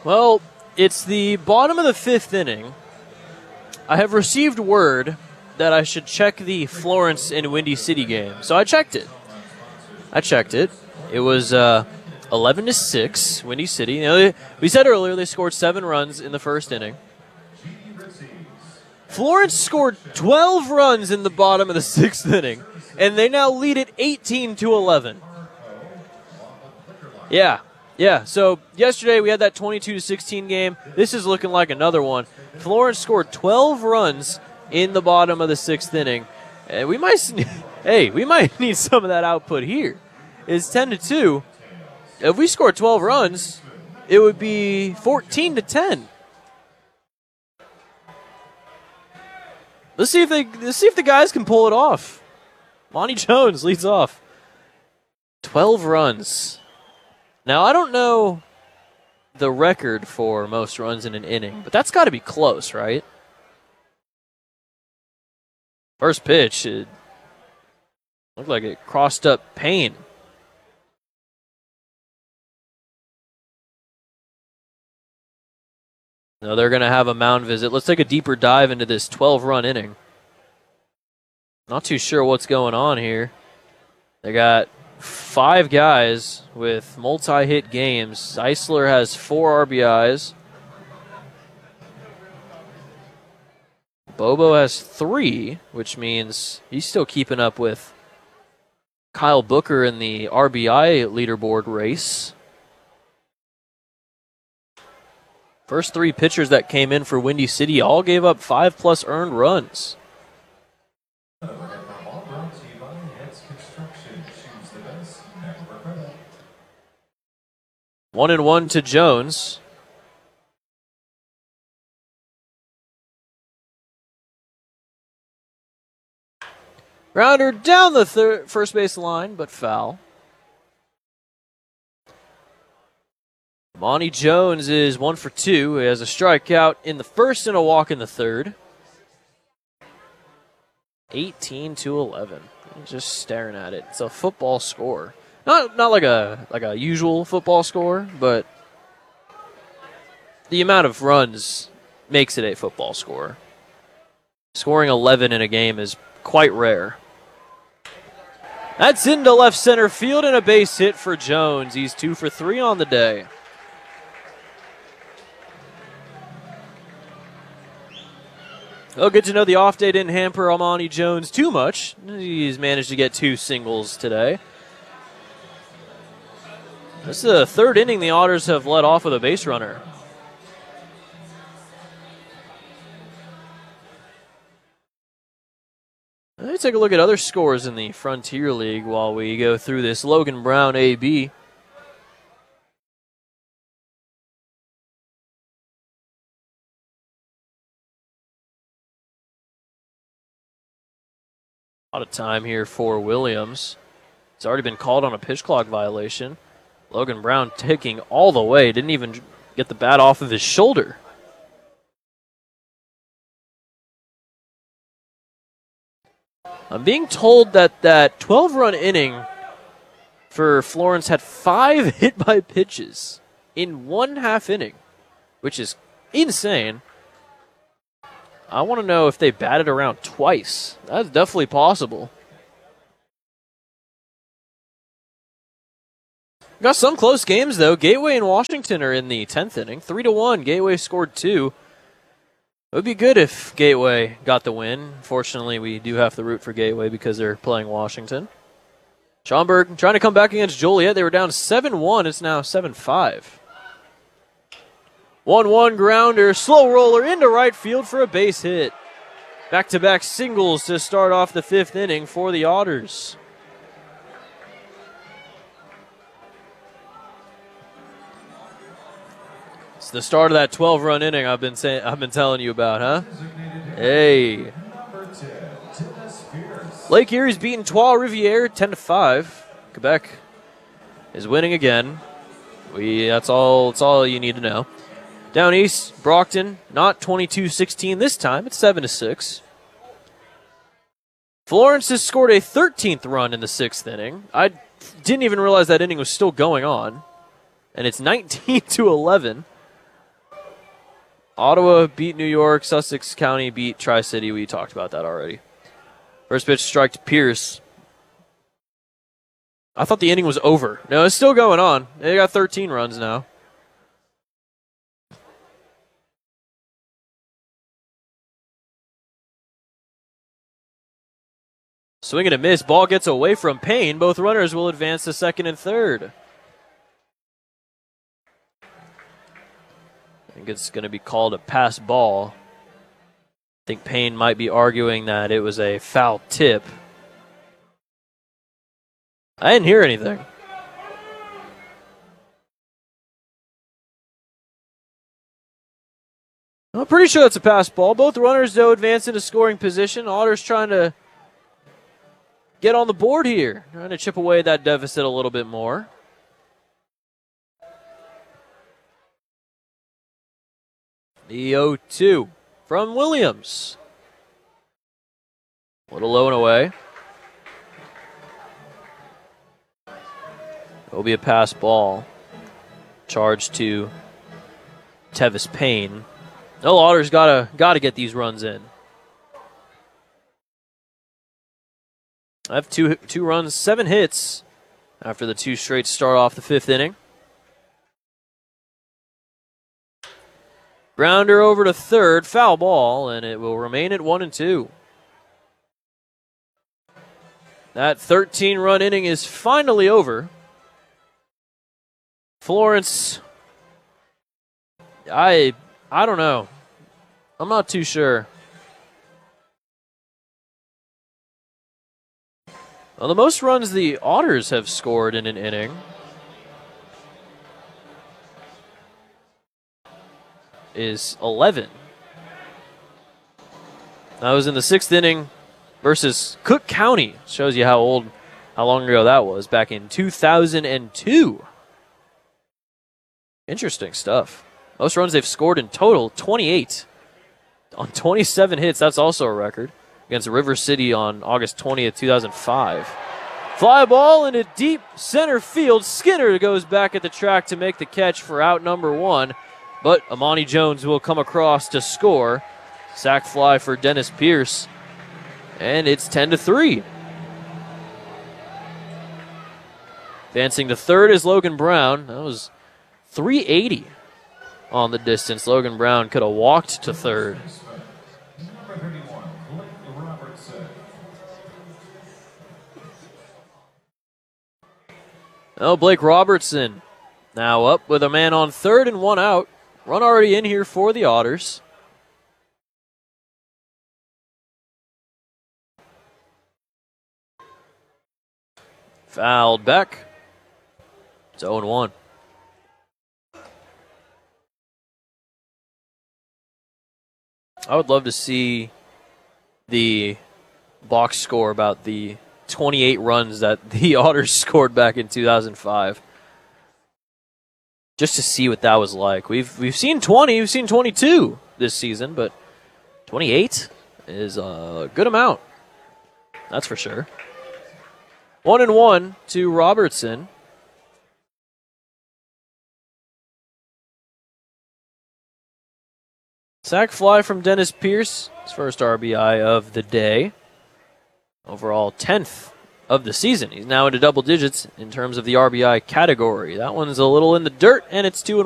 Well, it's the bottom of the 5th inning. I have received word that I should check the Florence and Windy City game. So I checked it. It was 11-6, Windy City. You know, we said earlier they scored 7 runs in the first inning. Florence scored 12 runs in the bottom of the 6th inning, and they now lead it 18-11. Yeah. So yesterday we had that 22-16 game. This is looking like another one. Florence scored 12 runs in the bottom of the 6th inning. And we might need some of that output here. It's 10-2. If we score 12 runs, it would be 14-10. Let's see if the guys can pull it off. Monty Jones leads off. 12 runs. Now, I don't know the record for most runs in an inning, but that's got to be close, right? First pitch, it looked like it crossed up Payne. Now they're going to have a mound visit. Let's take a deeper dive into this 12-run inning. Not too sure what's going on here. They got 5 guys with multi-hit games. Zeisler has 4 RBIs. Bobo has 3, which means he's still keeping up with Kyle Booker in the RBI leaderboard race. First 3 pitchers that came in for Windy City all gave up 5+ earned runs. 1-1 to Jones. Grounder down the first base line, but foul. Monty Jones is 1 for 2. He has a strikeout in the first and a walk in the third. 18-11. Just staring at it. It's a football score. Not like a usual football score, but the amount of runs makes it a football score. Scoring 11 in a game is quite rare. That's into left center field and a base hit for Jones. He's 2 for 3 on the day. Well, good to know the off day didn't hamper Monty Jones too much. He's managed to get 2 singles today. This is the 3rd inning the Otters have led off with a base runner. Let's take a look at other scores in the Frontier League while we go through this Logan Brown AB. A lot of time here for Williams. It's already been called on a pitch clock violation. Logan Brown taking all the way. Didn't even get the bat off of his shoulder. I'm being told that 12-run inning for Florence had 5 hit by pitches in 1/2 inning, which is insane. I want to know if they batted around twice. That's definitely possible. Got some close games, though. Gateway and Washington are in the 10th inning. 3-1. Gateway scored 2. It would be good if Gateway got the win. Fortunately, we do have to root for Gateway because they're playing Washington. Schaumburg trying to come back against Joliet. They were down 7-1. It's now 7-5. 1-1 grounder, slow roller into right field for a base hit. Back-to-back singles to start off the 5th inning for the Otters. It's the start of that 12-run inning I've been telling you about, huh? Hey. Lake Erie's beating Trois-Rivières 10-5. Quebec is winning again. That's all you need to know. Down east, Brockton, not 22-16 this time. It's 7-6. Florence has scored a 13th run in the 6th inning. I didn't even realize that inning was still going on. And it's 19-11. Ottawa beat New York. Sussex County beat Tri-City. We talked about that already. First pitch strike to Pierce. I thought the inning was over. No, it's still going on. They got 13 runs now. Swing and a miss. Ball gets away from Payne. Both runners will advance to second and third. I think it's going to be called a pass ball. I think Payne might be arguing that it was a foul tip. I didn't hear anything. I'm pretty sure it's a pass ball. Both runners, though, advance into scoring position. Otters trying to get on the board here. Trying to chip away that deficit a little bit more. The 0-2 from Williams. A little low and away. It'll be a pass ball. Charge to Tevis Payne. No, Otters gotta get these runs in. I have two runs, 7 hits after the 2 straight start off the 5th inning. Grounder over to third, foul ball, and it will remain at 1-2. That 13-run inning is finally over. Florence, I don't know. I'm not too sure. Well, the most runs the Otters have scored in an inning is 11. That was in the 6th inning versus Cook County. Shows you how long ago that was, back in 2002. Interesting stuff. Most runs they've scored in total, 28. On 27 hits, that's also a record. Against River City on August 20th, 2005. Fly ball into deep center field. Skinner goes back at the track to make the catch for out number 1. But Amani Jones will come across to score. Sac fly for Dennis Pierce. And it's 10-3. Advancing to third is Logan Brown. That was 380 on the distance. Logan Brown could have walked to third. Oh, Blake Robertson now up with a man on third and 1 out. Run already in here for the Otters. Fouled back. It's 0-1. I would love to see the box score about the 28 runs that the Otters scored back in 2005. Just to see what that was like. We've seen 20, we've seen 22 this season, but 28 is a good amount. That's for sure. 1-1 to Robertson. Sac fly from Dennis Pierce, his first RBI of the day. Overall 10th of the season. He's now into double digits in terms of the RBI category. That one's a little in the dirt, and it's 2-1.